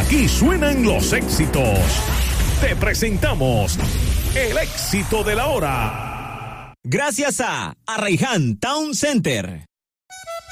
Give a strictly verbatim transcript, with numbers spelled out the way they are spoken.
Aquí suenan los éxitos. Te presentamos el éxito de la hora. Gracias a Arraiján Town Center.